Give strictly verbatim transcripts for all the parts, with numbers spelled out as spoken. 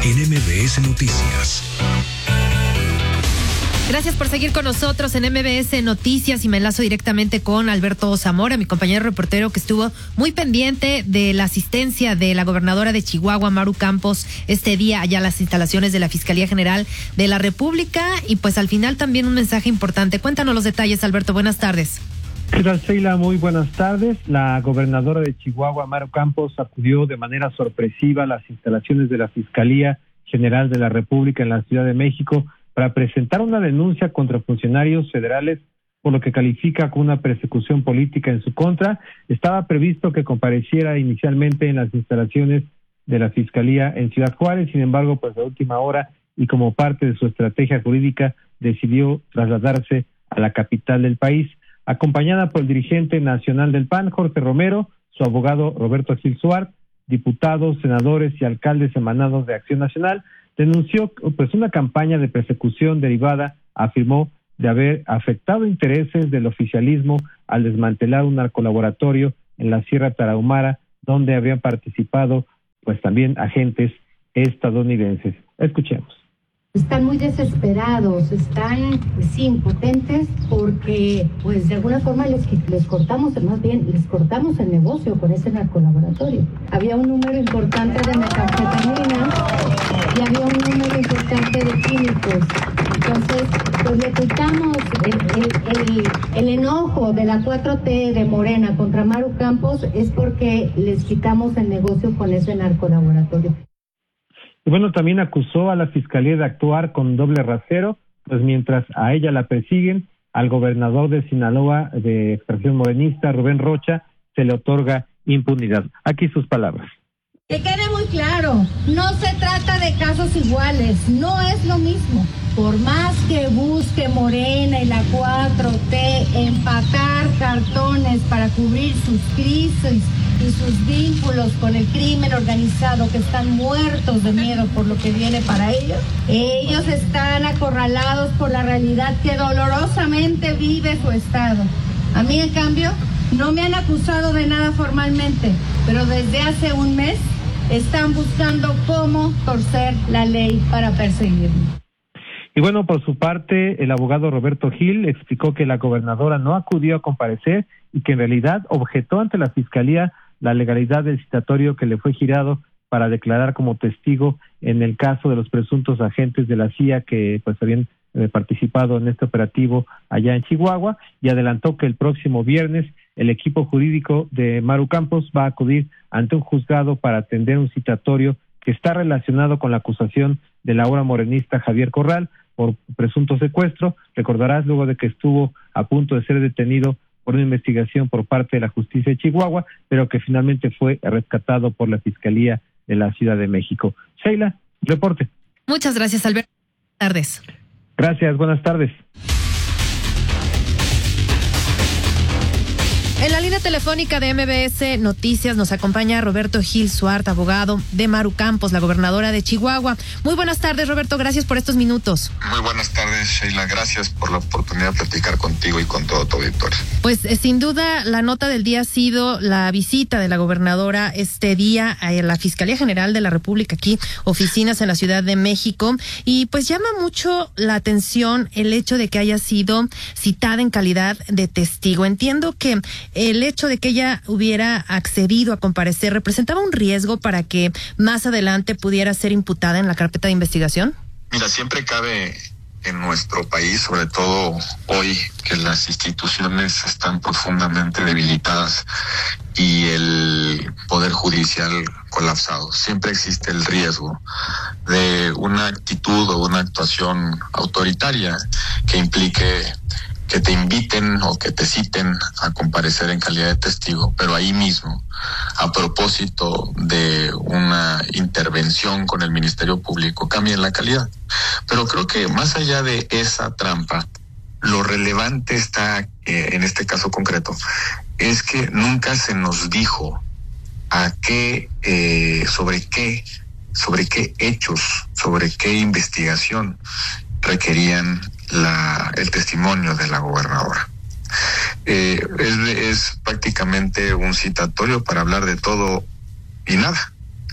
en M B S Noticias. Gracias por seguir con nosotros en M B S Noticias y me enlazo directamente con Alberto Zamora, mi compañero reportero que estuvo muy pendiente de la asistencia de la gobernadora de Chihuahua, Maru Campos, este día allá a las instalaciones de la Fiscalía General de la República y pues al final también un mensaje importante. Cuéntanos los detalles, Alberto, buenas tardes. ¿Qué tal, Sheila? Muy buenas tardes. La gobernadora de Chihuahua, Maru Campos, acudió de manera sorpresiva a las instalaciones de la Fiscalía General de la República en la Ciudad de México para presentar una denuncia contra funcionarios federales por lo que califica como una persecución política en su contra. Estaba previsto que compareciera inicialmente en las instalaciones de la Fiscalía en Ciudad Juárez, sin embargo, pues a última hora y como parte de su estrategia jurídica decidió trasladarse a la capital del país, acompañada por el dirigente nacional del P A N, Jorge Romero, su abogado Roberto Gil Suart, diputados, senadores y alcaldes emanados de Acción Nacional. Denunció pues una campaña de persecución derivada, afirmó, de haber afectado intereses del oficialismo al desmantelar un narcolaboratorio en la Sierra Tarahumara, donde habrían participado pues también agentes estadounidenses. Escuchemos. Están muy desesperados, están sí, impotentes porque pues de alguna forma les, les cortamos, más bien les cortamos el negocio con ese narcolaboratorio. Había un número importante de metanfetamina y había un número importante de químicos. Entonces, pues le quitamos el, el, el, el enojo de la cuatro T de Morena contra Maru Campos es porque les quitamos el negocio con ese narcolaboratorio. Y bueno, también acusó a la Fiscalía de actuar con doble rasero, pues mientras a ella la persiguen, al gobernador de Sinaloa de extracción morenista, Rubén Rocha, se le otorga impunidad. Aquí sus palabras. Que quede muy claro, no se trata de casos iguales, no es lo mismo. Por más que busque Morena y la cuatro T empacar cartones para cubrir sus crisis y sus vínculos con el crimen organizado, que están muertos de miedo por lo que viene para ellos, ellos están acorralados por la realidad que dolorosamente vive su estado. A mí, en cambio, no me han acusado de nada formalmente, pero desde hace un mes están buscando cómo torcer la ley para perseguirme. Y bueno, por su parte, el abogado Roberto Gil explicó que la gobernadora no acudió a comparecer y que en realidad objetó ante la Fiscalía la legalidad del citatorio que le fue girado para declarar como testigo en el caso de los presuntos agentes de la C I A que pues habían eh, participado en este operativo allá en Chihuahua, y adelantó que el próximo viernes el equipo jurídico de Maru Campos va a acudir ante un juzgado para atender un citatorio que está relacionado con la acusación del ahora morenista Javier Corral por presunto secuestro. Recordarás, luego de que estuvo a punto de ser detenido por una investigación por parte de la justicia de Chihuahua, pero que finalmente fue rescatado por la Fiscalía de la Ciudad de México. Sheila, reporte. Muchas gracias, Alberto. Buenas tardes. Gracias, buenas tardes. En la línea telefónica de M B S Noticias nos acompaña Roberto Gil Suart, abogado de Maru Campos, la gobernadora de Chihuahua. Muy buenas tardes, Roberto, gracias por estos minutos. Muy buenas tardes, Sheila, gracias por la oportunidad de platicar contigo y con todo tu auditorio. Pues eh, sin duda la nota del día ha sido la visita de la gobernadora este día a la Fiscalía General de la República, aquí, oficinas en la Ciudad de México, y pues llama mucho la atención el hecho de que haya sido citada en calidad de testigo. Entiendo que el hecho de que ella hubiera accedido a comparecer representaba un riesgo para que más adelante pudiera ser imputada en la carpeta de investigación. Mira, siempre cabe en nuestro país, sobre todo hoy que las instituciones están profundamente debilitadas y el poder judicial colapsado, siempre existe el riesgo de una actitud o una actuación autoritaria que implique que te inviten o que te citen a comparecer en calidad de testigo, pero ahí mismo, a propósito de una intervención con el Ministerio Público, cambien la calidad. Pero creo que más allá de esa trampa, lo relevante está, eh, en este caso concreto, es que nunca se nos dijo a qué, eh, sobre qué, sobre qué hechos, sobre qué investigación requerían la, el testimonio de la gobernadora. Eh, es, es prácticamente un citatorio para hablar de todo y nada.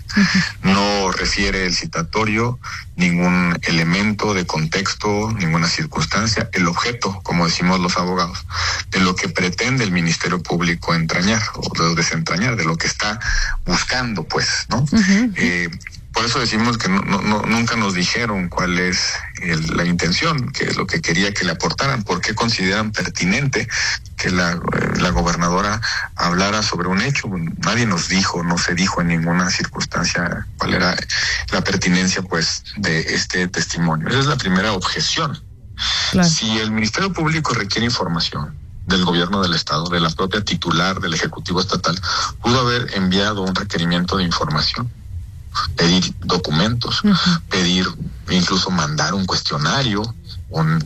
Uh-huh. No refiere el citatorio ningún elemento de contexto, ninguna circunstancia, el objeto, como decimos los abogados, de lo que pretende el Ministerio Público entrañar o desentrañar, de lo que está buscando, pues, ¿no? Uh-huh. Eh, Por eso decimos que no, no, nunca nos dijeron cuál es el, la intención, qué es lo que quería que le aportaran, por qué consideran pertinente que la, la gobernadora hablara sobre un hecho. Nadie nos dijo, no se dijo en ninguna circunstancia cuál era la pertinencia, pues, de este testimonio. Esa es la primera objeción. Claro. Si el Ministerio Público requiere información del gobierno del estado, de la propia titular del Ejecutivo Estatal, pudo haber enviado un requerimiento de información, pedir documentos, uh-huh. pedir, incluso mandar un cuestionario, un,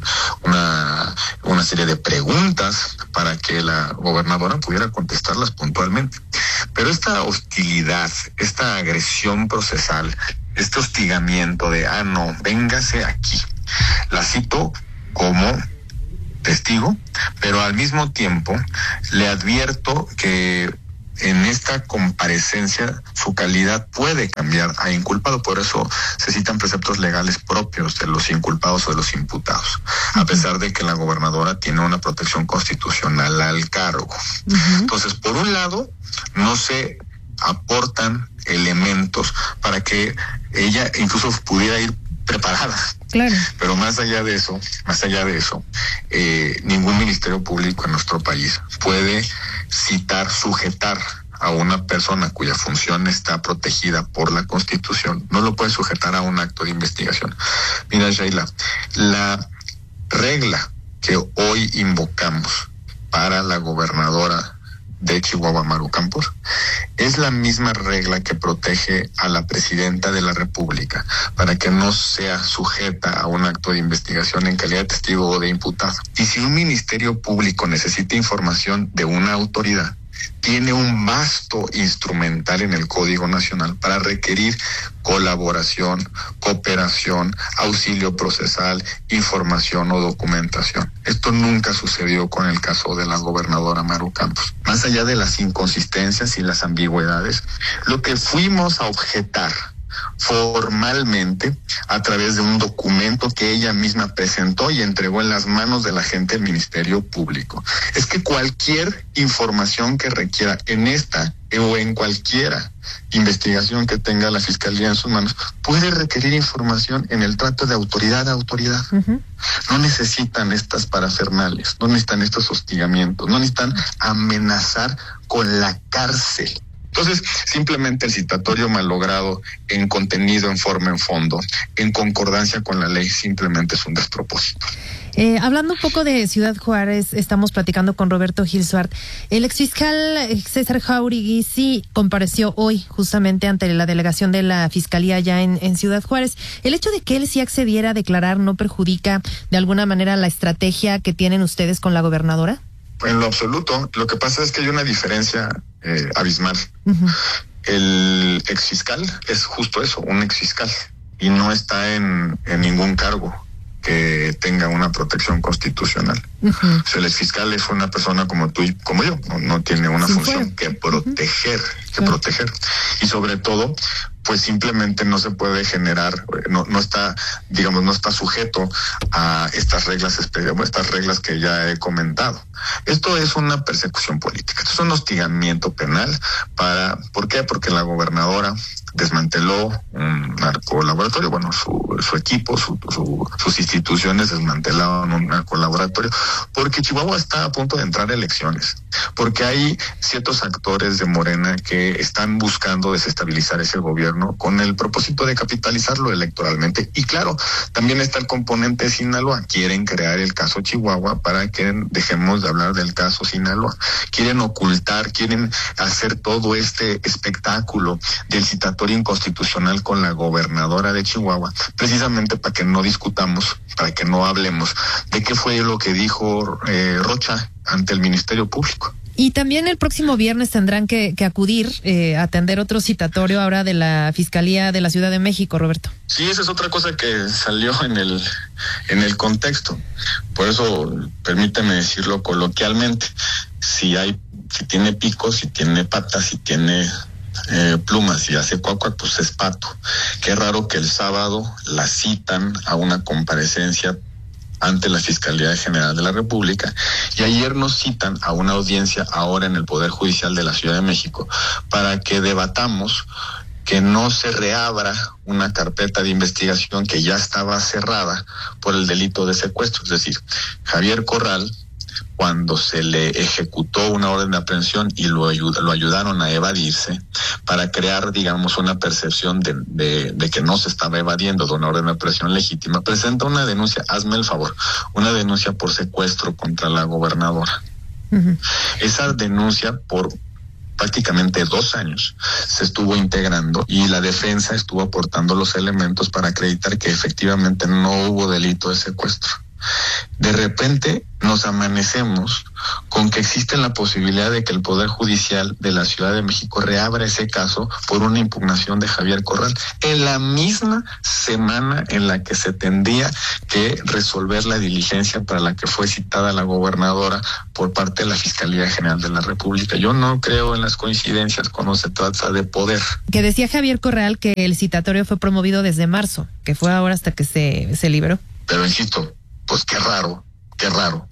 una, una serie de preguntas para que la gobernadora pudiera contestarlas puntualmente. Pero esta hostilidad, esta agresión procesal, este hostigamiento de, ah, no, véngase aquí, la cito como testigo, pero al mismo tiempo le advierto que en esta comparecencia su calidad puede cambiar a inculpado. Por eso se citan preceptos legales propios de los inculpados o de los imputados, uh-huh. a pesar de que la gobernadora tiene una protección constitucional al cargo. Uh-huh. Entonces, por un lado, no se aportan elementos para que ella incluso pudiera ir preparada. Claro. Pero más allá de eso, más allá de eso, eh, ningún ministerio público en nuestro país puede citar, sujetar a una persona cuya función está protegida por la Constitución, no lo puede sujetar a un acto de investigación. Mira, Sheila, la regla que hoy invocamos para la gobernadora de Chihuahua, Maru Campos, es la misma regla que protege a la presidenta de la República para que no sea sujeta a un acto de investigación en calidad de testigo o de imputado. Y si un ministerio público necesita información de una autoridad, tiene un vasto instrumental en el Código Nacional para requerir colaboración, cooperación, auxilio procesal, información o documentación. Esto nunca sucedió con el caso de la gobernadora Maru Campos. Más allá de las inconsistencias y las ambigüedades, lo que fuimos a objetar formalmente a través de un documento que ella misma presentó y entregó en las manos de la gente del Ministerio Público es que cualquier información que requiera en esta o en cualquiera investigación que tenga la Fiscalía en sus manos puede requerir información en el trato de autoridad a autoridad. Uh-huh. No necesitan estas parafernales, no necesitan estos hostigamientos, no necesitan amenazar con la cárcel. Entonces, simplemente el citatorio malogrado en contenido, en forma, en fondo, en concordancia con la ley, simplemente es un despropósito. Eh, hablando un poco de Ciudad Juárez, estamos platicando con Roberto Gil Suart. El exfiscal César Jauregui sí compareció hoy justamente ante la delegación de la Fiscalía allá en, en Ciudad Juárez. ¿El hecho de que él sí accediera a declarar no perjudica de alguna manera la estrategia que tienen ustedes con la gobernadora? En lo absoluto. Lo que pasa es que hay una diferencia eh, abismal. Uh-huh. El exfiscal es justo eso, un exfiscal, y no está en, en ningún cargo que tenga una protección constitucional. Uh-huh. O sea, el exfiscal es una persona como tú y como yo, no, no tiene una sí, función fue. que proteger, uh-huh. que claro. proteger. Y sobre todo, pues simplemente no se puede generar, no, no está, digamos, no está sujeto a estas reglas, estas reglas que ya he comentado. Esto es una persecución política, esto es un hostigamiento penal para, ¿por qué? Porque la gobernadora desmanteló un narcolaboratorio, bueno, su, su equipo, su, su, sus instituciones desmantelaron un narcolaboratorio, porque Chihuahua está a punto de entrar a elecciones, porque hay ciertos actores de Morena que están buscando desestabilizar ese gobierno con el propósito de capitalizarlo electoralmente. Y claro, también está el componente de Sinaloa. Quieren crear el caso Chihuahua para que dejemos de hablar del caso Sinaloa. Quieren ocultar, quieren hacer todo este espectáculo del citatorio inconstitucional con la gobernadora de Chihuahua, precisamente para que no discutamos, para que no hablemos de qué fue lo que dijo eh, Rocha ante el Ministerio Público. Y también el próximo viernes tendrán que, que acudir eh, a atender otro citatorio ahora de la Fiscalía de la Ciudad de México, Roberto. Sí, esa es otra cosa que salió en el en el contexto. Por eso, permíteme decirlo coloquialmente, si hay, si tiene picos, si tiene patas, si tiene eh, Plumas y hace Cuacuac, pues es Pato. Qué raro que el sábado la citan a una comparecencia ante la Fiscalía General de la República y ayer nos citan a una audiencia ahora en el Poder Judicial de la Ciudad de México para que debatamos que no se reabra una carpeta de investigación que ya estaba cerrada por el delito de secuestro. Es decir, Javier Corral, cuando se le ejecutó una orden de aprehensión y lo, ayud- lo ayudaron a evadirse, para crear, digamos, una percepción de, de, de que no se estaba evadiendo de una orden de aprehensión legítima, presenta una denuncia, hazme el favor, una denuncia por secuestro contra la gobernadora. Uh-huh. Esa denuncia por prácticamente dos años se estuvo integrando y la defensa estuvo aportando los elementos para acreditar que efectivamente no hubo delito de secuestro. De repente nos amanecemos con que existe la posibilidad de que el Poder Judicial de la Ciudad de México reabra ese caso por una impugnación de Javier Corral en la misma semana en la que se tendría que resolver la diligencia para la que fue citada la gobernadora por parte de la Fiscalía General de la República. Yo no creo en las coincidencias cuando se trata de poder. Que decía Javier Corral que el citatorio fue promovido desde marzo, que fue ahora hasta que se, se liberó. Pero insisto, pues qué raro, qué raro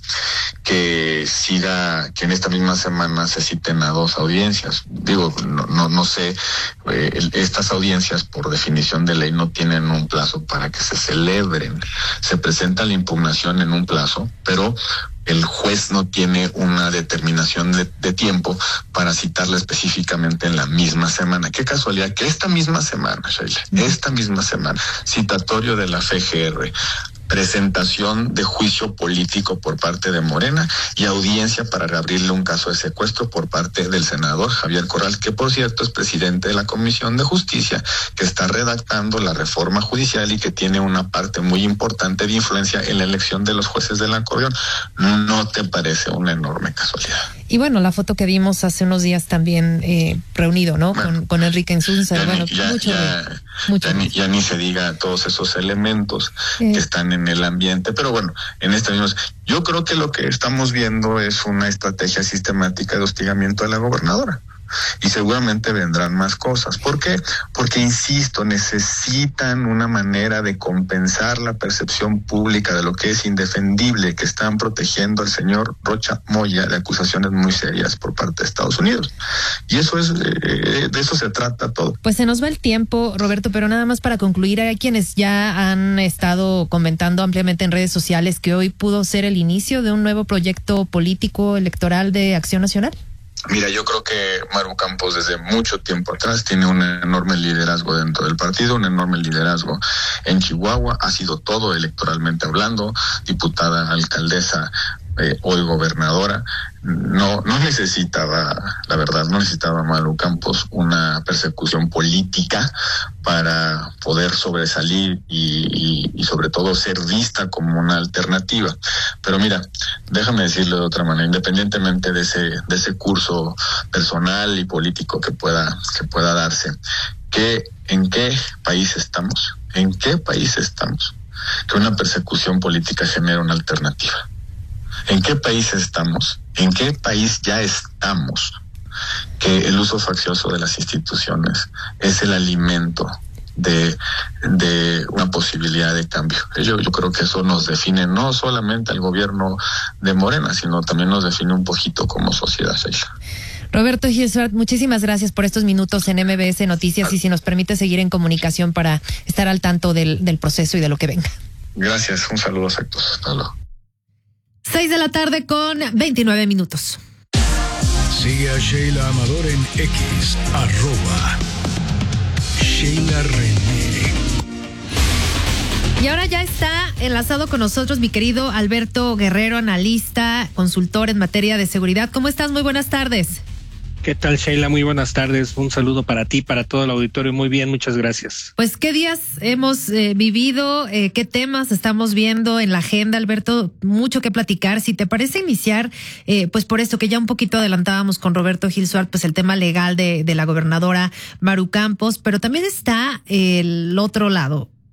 que siga, que en esta misma semana se citen a dos audiencias. Digo, no, no, no sé, eh, estas audiencias por definición de ley no tienen un plazo para que se celebren. Se presenta la impugnación en un plazo, pero el juez no tiene una determinación de, de tiempo para citarla específicamente en la misma semana. Qué casualidad que esta misma semana, Sheila, esta misma semana, citatorio de la F G R, presentación de juicio político por parte de Morena y audiencia para reabrirle un caso de secuestro por parte del senador Javier Corral, que por cierto es presidente de la Comisión de Justicia, que está redactando la reforma judicial y que tiene una parte muy importante de influencia en la elección de los jueces del acordeón. ¿No te parece una enorme casualidad? Y bueno, la foto que vimos hace unos días también eh, reunido, ¿no? Bueno, con, con Enrique Insunza. Ya, bueno, ni, ya, mucho, ya, mucho ya, ni, ya ni se diga todos esos elementos eh. que están en el ambiente. Pero bueno, en esta misma, yo creo que lo que estamos viendo es una estrategia sistemática de hostigamiento de la gobernadora. Y seguramente vendrán más cosas. ¿Por qué? Porque, insisto, necesitan una manera de compensar la percepción pública de lo que es indefendible, que están protegiendo al señor Rocha Moya de acusaciones muy serias por parte de Estados Unidos. Y eso es, eh, de eso se trata todo. Pues se nos va el tiempo, Roberto, pero nada más para concluir, hay quienes ya han estado comentando ampliamente en redes sociales que hoy pudo ser el inicio de un nuevo proyecto político electoral de Acción Nacional. Mira, yo creo que Maru Campos desde mucho tiempo atrás tiene un enorme liderazgo dentro del partido, un enorme liderazgo en Chihuahua, ha sido todo electoralmente hablando, diputada, alcaldesa, eh, hoy gobernadora. No, no necesitaba, la verdad, no necesitaba Maru Campos una persecución política para poder sobresalir y, y, y sobre todo ser vista como una alternativa. Pero mira, déjame decirlo de otra manera, independientemente de ese, de ese curso personal y político que pueda, que pueda darse, que ¿en qué país estamos? ¿En qué país estamos? Que una persecución política genera una alternativa. ¿En qué país estamos? ¿En qué país ya estamos? Que el uso faccioso de las instituciones es el alimento de, de una posibilidad de cambio. Yo, yo creo que eso nos define no solamente al gobierno de Morena, sino también nos define un poquito como sociedad, Sheila. Roberto Gilsuart, muchísimas gracias por estos minutos en M B S Noticias y si nos permite seguir en comunicación para estar al tanto del, del proceso y de lo que venga. Gracias, un saludo a todos. Hasta luego. Seis de la tarde con veintinueve minutos. Sigue a Sheila Amador en X, arroba Sheila René. Y ahora ya está enlazado con nosotros mi querido Alberto Guerrero, analista, consultor en materia de seguridad. ¿Cómo estás? Muy buenas tardes. ¿Qué tal, Sheila? Muy buenas tardes. Un saludo para ti, para todo el auditorio. Muy bien, muchas gracias. Pues, ¿qué días hemos eh, vivido? Eh, ¿Qué temas estamos viendo en la agenda, Alberto? Mucho que platicar. Si te parece iniciar, eh, pues por esto que ya un poquito adelantábamos con Roberto Gilsuart, pues el tema legal de, de la gobernadora Maru Campos, pero también está el otro lado.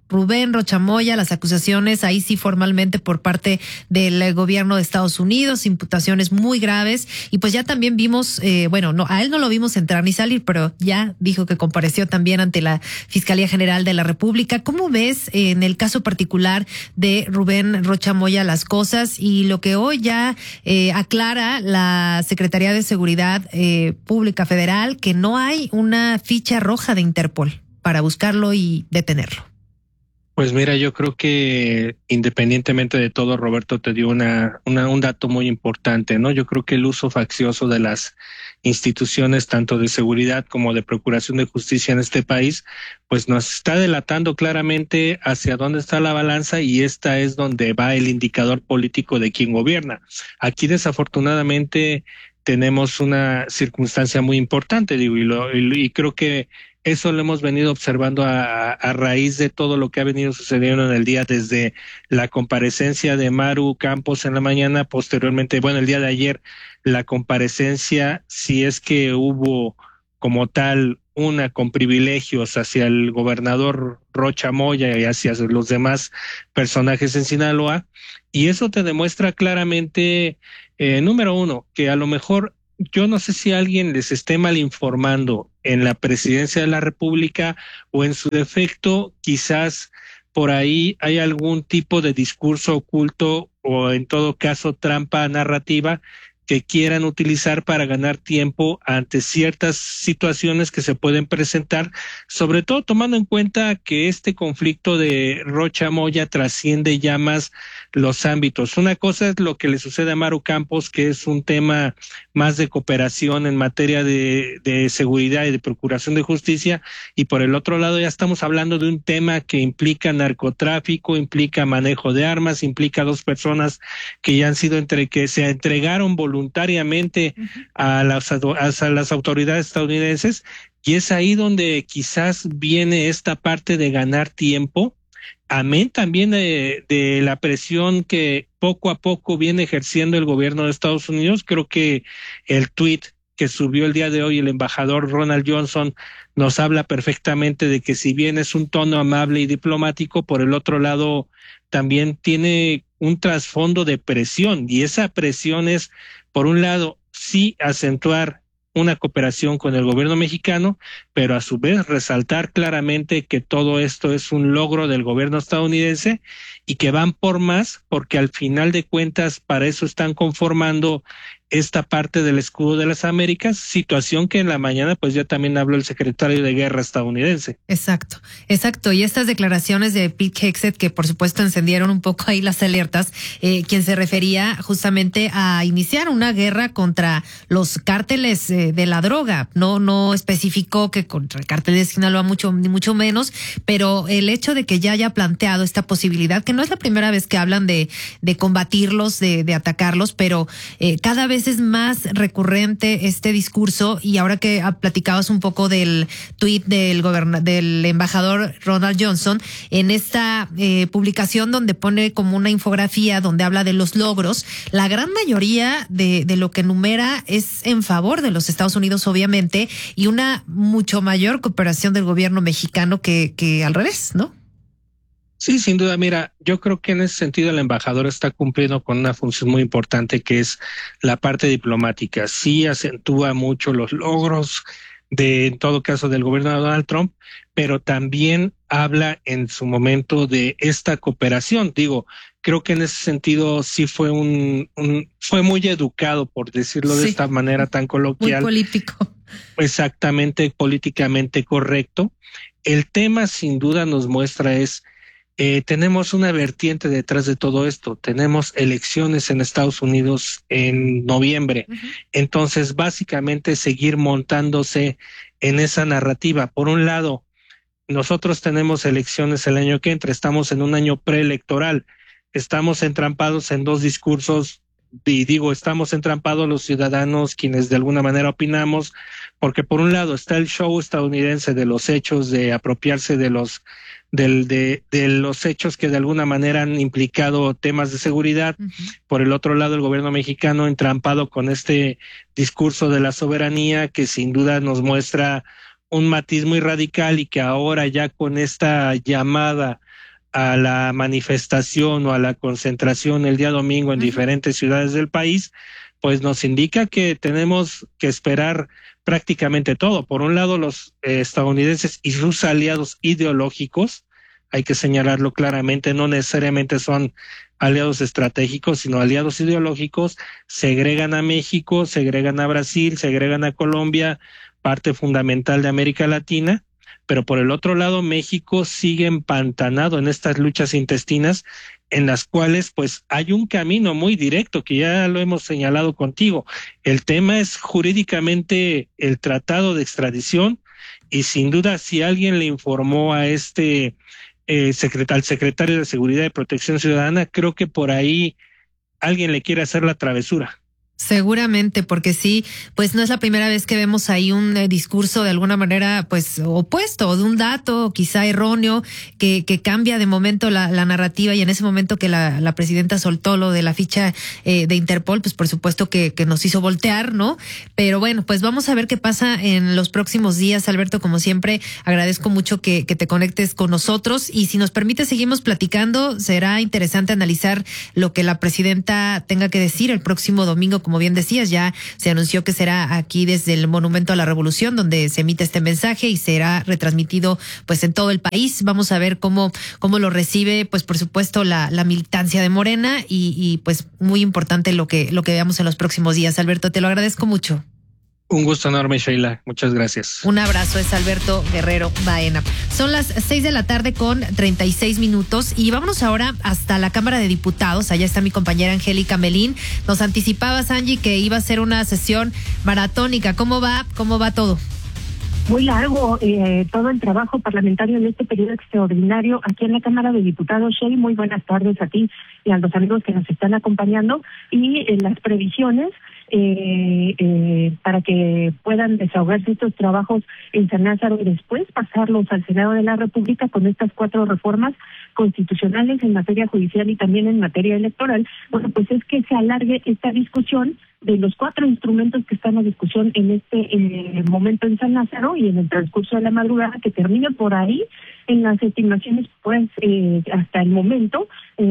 Rubén Rocha Moya, las acusaciones ahí sí formalmente por parte del gobierno de Estados Unidos, imputaciones muy graves, y pues ya también vimos, eh, bueno, no, a él no lo vimos entrar ni salir, pero ya dijo que compareció también ante la Fiscalía General de la República. ¿Cómo ves eh, en el caso particular de Rubén Rocha Moya las cosas y lo que hoy ya eh, aclara la Secretaría de Seguridad eh, Pública Federal, que no hay una ficha roja de Interpol para buscarlo y detenerlo? Pues mira, yo creo que independientemente de todo, Roberto te dio una, una un dato muy importante, ¿no? Yo creo que el uso faccioso de las instituciones, tanto de seguridad como de procuración de justicia en este país, pues nos está delatando claramente hacia dónde está la balanza, y esta es donde va el indicador político de quien gobierna. Aquí desafortunadamente tenemos una circunstancia muy importante, digo, y, lo, y, y creo que eso lo hemos venido observando a, a raíz de todo lo que ha venido sucediendo en el día, desde la comparecencia de Maru Campos en la mañana, posteriormente, bueno, el día de ayer, la comparecencia, si es que hubo como tal una con privilegios hacia el gobernador Rocha Moya y hacia los demás personajes en Sinaloa, y eso te demuestra claramente, eh, número uno, que a lo mejor yo no sé si alguien les esté mal informando en la presidencia de la República, o en su defecto quizás por ahí hay algún tipo de discurso oculto, o en todo caso trampa narrativa que quieran utilizar para ganar tiempo ante ciertas situaciones que se pueden presentar, sobre todo tomando en cuenta que este conflicto de Rocha Moya trasciende ya más los ámbitos. Una cosa es lo que le sucede a Maru Campos, que es un tema más de cooperación en materia de, de seguridad y de procuración de justicia, y por el otro lado ya estamos hablando de un tema que implica narcotráfico, implica manejo de armas, implica dos personas que ya han sido entre que se entregaron voluntariamente a las, a las autoridades estadounidenses, y es ahí donde quizás viene esta parte de ganar tiempo, amén también de, de la presión que poco a poco viene ejerciendo el gobierno de Estados Unidos. Creo que el tuit que subió el día de hoy el embajador Ronald Johnson nos habla perfectamente de que, si bien es un tono amable y diplomático, por el otro lado también tiene un trasfondo de presión, y esa presión es, por un lado, sí acentuar una cooperación con el gobierno mexicano, pero a su vez resaltar claramente que todo esto es un logro del gobierno estadounidense y que van por más, porque al final de cuentas para eso están conformando esta parte del escudo de las Américas, situación que en la mañana pues ya también habló el secretario de Guerra estadounidense. Exacto, exacto. Y estas declaraciones de Pete Hegseth, que por supuesto encendieron un poco ahí las alertas, eh, quien se refería justamente a iniciar una guerra contra los cárteles eh, de la droga. No, no especificó que contra el cártel de Sinaloa mucho, ni mucho menos, pero el hecho de que ya haya planteado esta posibilidad, que no es la primera vez que hablan de, de combatirlos, de, de atacarlos, pero eh, cada vez es más recurrente este discurso. Y ahora que platicabas un poco del tuit del goberna, del embajador Ronald Johnson, en esta eh, publicación donde pone como una infografía donde habla de los logros, la gran mayoría de, de lo que enumera es en favor de los Estados Unidos, obviamente, y una mucho mayor cooperación del gobierno mexicano que, que al revés, ¿no? Sí, sin duda. Mira, yo creo que en ese sentido el embajador está cumpliendo con una función muy importante, que es la parte diplomática. Sí acentúa mucho los logros de, en todo caso, del gobierno de Donald Trump, pero también habla en su momento de esta cooperación. Digo, creo que en ese sentido sí fue un, un fue muy educado, por decirlo sí, de esta manera tan coloquial. Muy político. Exactamente, políticamente correcto. El tema sin duda nos muestra es Eh, tenemos una vertiente detrás de todo esto. Tenemos elecciones en Estados Unidos en noviembre. Uh-huh. Entonces, básicamente, seguir montándose en esa narrativa. Por un lado, nosotros tenemos elecciones el año que entra. Estamos en un año preelectoral. Estamos entrampados en dos discursos. Y digo, estamos entrampados los ciudadanos, quienes de alguna manera opinamos, porque por un lado está el show estadounidense de los hechos, de apropiarse de los Del, de, de los hechos que de alguna manera han implicado temas de seguridad. Uh-huh. Por el otro lado, el gobierno mexicano entrampado con este discurso de la soberanía, que sin duda nos muestra un matiz muy radical y que ahora ya con esta llamada a la manifestación o a la concentración el día domingo en diferentes ciudades del país, pues nos indica que tenemos que esperar prácticamente todo. Por un lado, los eh, estadounidenses y sus aliados ideológicos, hay que señalarlo claramente, no necesariamente son aliados estratégicos, sino aliados ideológicos, segregan a México, segregan a Brasil, segregan a Colombia, parte fundamental de América Latina, pero por el otro lado México sigue empantanado en estas luchas intestinas en las cuales pues hay un camino muy directo que ya lo hemos señalado contigo. El tema es jurídicamente el tratado de extradición y sin duda si alguien le informó a este eh, secret- al secretario de Seguridad y Protección Ciudadana, creo que por ahí alguien le quiere hacer la travesura. Seguramente, porque sí, pues no es la primera vez que vemos ahí un eh, discurso de alguna manera pues opuesto, de un dato quizá erróneo que, que cambia de momento la, la narrativa, y en ese momento que la, la presidenta soltó lo de la ficha eh, de Interpol, pues por supuesto que, que nos hizo voltear, ¿no? Pero bueno, pues vamos a ver qué pasa en los próximos días. Alberto, como siempre, agradezco mucho que, que te conectes con nosotros, y si nos permite seguimos platicando. Será interesante analizar lo que la presidenta tenga que decir el próximo domingo. Como bien decías, ya se anunció que será aquí desde el Monumento a la Revolución donde se emite este mensaje y será retransmitido pues en todo el país. Vamos a ver cómo cómo lo recibe, pues por supuesto la la militancia de Morena, y, y pues muy importante lo que lo que veamos en los próximos días. Alberto, te lo agradezco mucho. Un gusto enorme, Sheila. Muchas gracias. Un abrazo, es Alberto Guerrero Baena. Son las seis de la tarde con treinta y seis minutos y vámonos ahora hasta la Cámara de Diputados. Allá está mi compañera Angélica Melín. Nos anticipabas, Angie, que iba a ser una sesión maratónica. ¿Cómo va? ¿Cómo va todo? Muy largo eh, todo el trabajo parlamentario en este periodo extraordinario aquí en la Cámara de Diputados. Shey, muy buenas tardes a ti y a los amigos que nos están acompañando. Y en las previsiones eh, eh, para que puedan desahogarse estos trabajos en San Lázaro y después pasarlos al Senado de la República con estas cuatro reformas constitucionales en materia judicial y también en materia electoral. Bueno, pues es que se alargue esta discusión de los cuatro instrumentos que están a discusión en este eh, momento en San Lázaro y en el transcurso de la madrugada, que termine por ahí en las estimaciones, pues eh, hasta el momento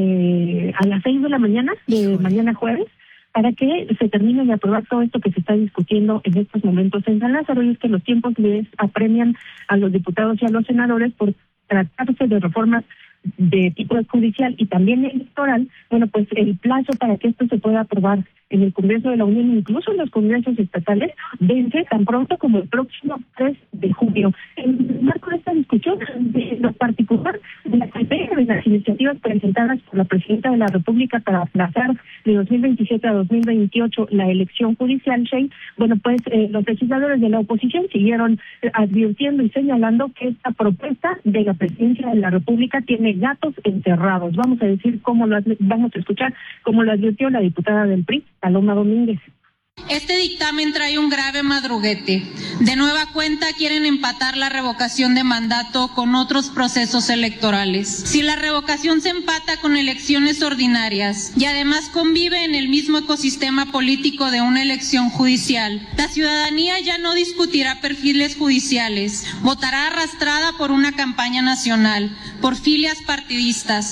eh, a las seis de la mañana de mañana jueves, para que se termine de aprobar todo esto que se está discutiendo en estos momentos en San Lázaro. Y es que los tiempos les apremian a los diputados y a los senadores por tratarse de reformas de tipo judicial y también electoral. Bueno, pues el plazo para que esto se pueda aprobar en el Congreso de la Unión, incluso en los congresos estatales, vence tan pronto como el próximo tres de junio. En el marco de esta discusión, de lo particular de la cartera de las iniciativas presentadas por la Presidenta de la República para aplazar de dos mil veintisiete a dos mil veintiocho la elección judicial, Shey, bueno, pues eh, los legisladores de la oposición siguieron eh, advirtiendo y señalando que esta propuesta de la Presidencia de la República tiene gatos encerrados. Vamos a decir cómo lo vamos a escuchar cómo lo advirtió la diputada del P R I, Paloma Domínguez. Este dictamen trae un grave madruguete. De nueva cuenta quieren empatar la revocación de mandato con otros procesos electorales. Si la revocación se empata con elecciones ordinarias y además convive en el mismo ecosistema político de una elección judicial, la ciudadanía ya no discutirá perfiles judiciales, votará arrastrada por una campaña nacional, por filias partidistas.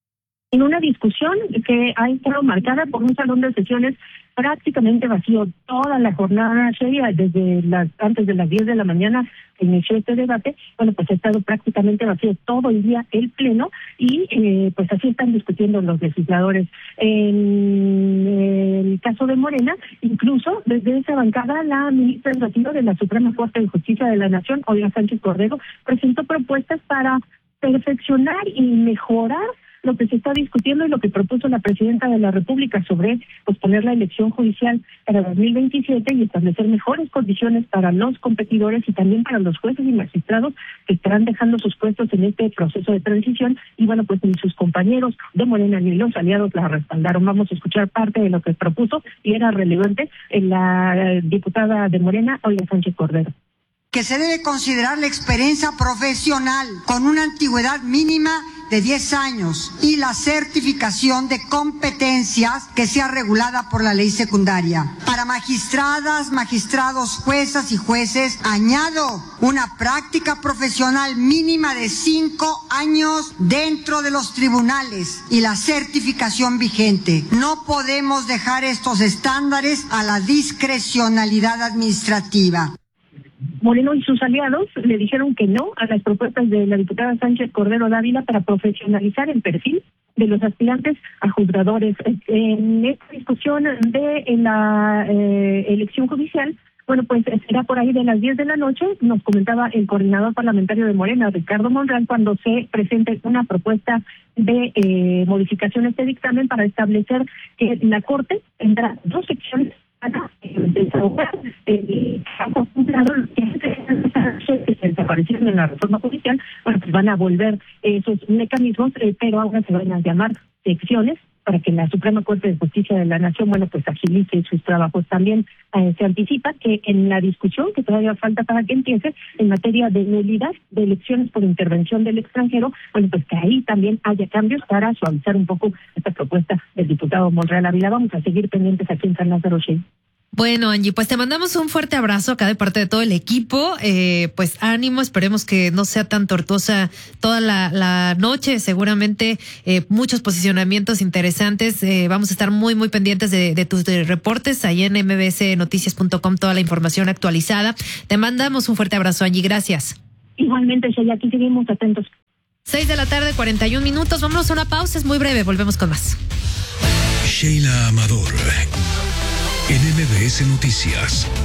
En una discusión que ha estado marcada por un salón de sesiones prácticamente vacío toda la jornada, desde las antes de las diez de la mañana que inició este debate. Bueno, pues ha estado prácticamente vacío todo el día el pleno y eh, pues así están discutiendo los legisladores. En el caso de Morena, incluso desde esa bancada, la ministra en retiro de la Suprema Corte de Justicia de la Nación, Olga Sánchez Cordero, presentó propuestas para perfeccionar y mejorar lo que se está discutiendo y lo que propuso la Presidenta de la República sobre posponer la elección judicial para dos mil veintisiete y establecer mejores condiciones para los competidores y también para los jueces y magistrados que estarán dejando sus puestos en este proceso de transición. Y bueno, pues ni sus compañeros de Morena ni los aliados la respaldaron. Vamos a escuchar parte de lo que propuso y era relevante en la diputada de Morena, Olga Sánchez Cordero. Que se debe considerar la experiencia profesional con una antigüedad mínima de diez años y la certificación de competencias que sea regulada por la ley secundaria. Para magistradas, magistrados, juezas y jueces, añado una práctica profesional mínima de cinco años dentro de los tribunales y la certificación vigente. No podemos dejar estos estándares a la discrecionalidad administrativa. Moreno y sus aliados le dijeron que no a las propuestas de la diputada Sánchez Cordero Dávila para profesionalizar el perfil de los aspirantes a juzgadores. En esta discusión de la eh, elección judicial, bueno, pues será por ahí de las diez de la noche, nos comentaba el coordinador parlamentario de Morena, Ricardo Monreal, cuando se presente una propuesta de eh, modificación a este dictamen para establecer que la Corte tendrá dos secciones para desahogar el campo juzgado, que se desaparecieron en la reforma judicial. Bueno, pues van a volver esos mecanismos, eh, pero ahora se van a llamar secciones para que la Suprema Corte de Justicia de la Nación, bueno, pues agilice sus trabajos. También eh, se anticipa que en la discusión, que todavía falta para que empiece, en materia de nulidad de elecciones por intervención del extranjero, bueno, pues que ahí también haya cambios para suavizar un poco esta propuesta del diputado Monreal Ávila. Vamos a seguir pendientes aquí en San Lázaro, Shey. Bueno, Angie, pues te mandamos un fuerte abrazo acá de parte de todo el equipo. Eh, pues ánimo, esperemos que no sea tan tortuosa toda la, la noche. Seguramente eh, muchos posicionamientos interesantes. Eh, vamos a estar muy, muy pendientes de, de tus de reportes. Ahí en m b s noticias punto com toda la información actualizada. Te mandamos un fuerte abrazo, Angie. Gracias. Igualmente, Shey, aquí seguimos atentos. Seis de la tarde, cuarenta y un minutos. Vámonos a una pausa, es muy breve. Volvemos con más. Sheila Amador, en M B S Noticias.